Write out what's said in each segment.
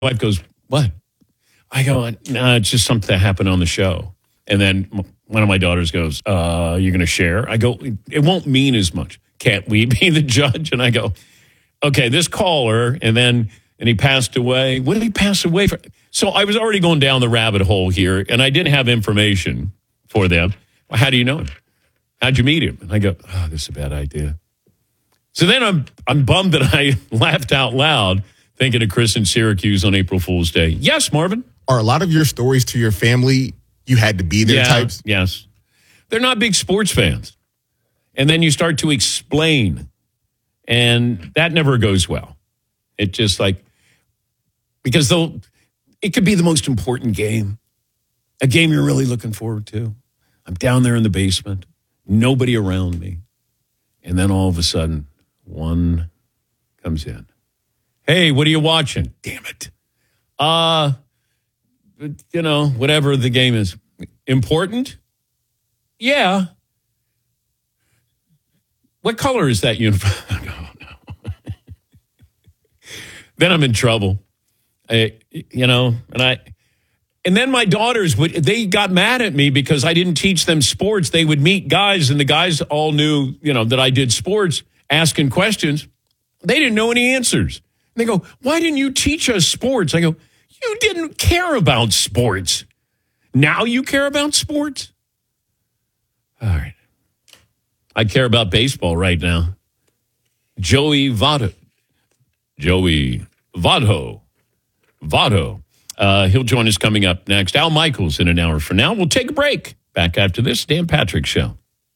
wife goes, what? I go, no, it's just something that happened on the show. And then one of my daughters goes, you're going to share? I go, it won't mean as much. Can't we be the judge? And I go, okay, this caller, and he passed away. What did he pass away for? So I was already going down the rabbit hole here, and I didn't have information for them. Well, how do you know him? How'd you meet him? And I go, oh, this is a bad idea. So then I'm bummed that I laughed out loud thinking of Chris in Syracuse on April Fool's Day. Yes, Marvin? Are a lot of your stories to your family, you had to be there types? Yes. They're not big sports fans. And then you start to explain, and that never goes well. It just because it could be the most important game, a game you're really looking forward to. I'm down there in the basement, nobody around me. And then all of a sudden, one comes in. Hey, what are you watching? Damn it. Whatever the game is. Important? Yeah. What color is that uniform? Oh, no. Then I'm in trouble. And then my daughters they got mad at me because I didn't teach them sports. They would meet guys, and the guys all knew, that I did sports, asking questions. They didn't know any answers. And they go, why didn't you teach us sports? I go, you didn't care about sports. Now you care about sports? All right. I care about baseball right now. Joey Votto. He'll join us coming up next. Al Michaels in an hour from now. We'll take a break. Back after this Dan Patrick Show.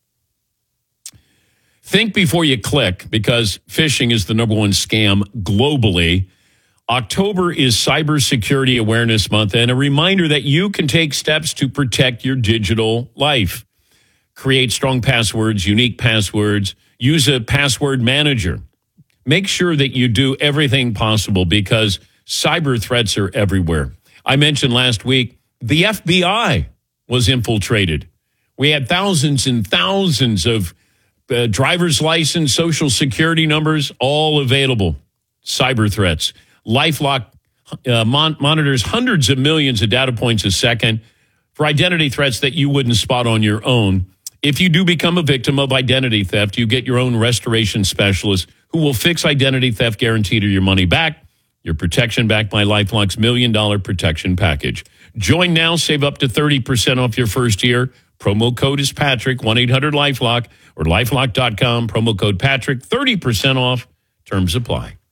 Think before you click, because phishing is the number one scam globally. October is Cybersecurity Awareness Month, and a reminder that you can take steps to protect your digital life. Create strong passwords, unique passwords. Use a password manager. Make sure that you do everything possible, because cyber threats are everywhere. I mentioned last week the FBI was infiltrated. We had thousands and thousands of driver's license, social security numbers, all available. Cyber threats. LifeLock monitors hundreds of millions of data points a second for identity threats that you wouldn't spot on your own. If you do become a victim of identity theft, you get your own restoration specialist who will fix identity theft, guaranteed or your money back. Your protection backed by LifeLock's $1 million protection package. Join now, save up to 30% off your first year. Promo code is Patrick, 1-800-LifeLock, or LifeLock.com. Promo code Patrick, 30% off. Terms apply.